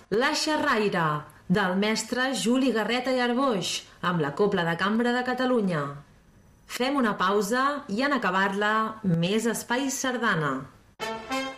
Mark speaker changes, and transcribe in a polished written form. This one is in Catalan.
Speaker 1: La xerraire, del mestre Juli Garreta i Arboix, amb la Cobla de Cambra de Catalunya. Fem una pausa i en acabar-la, més Espai Sardana.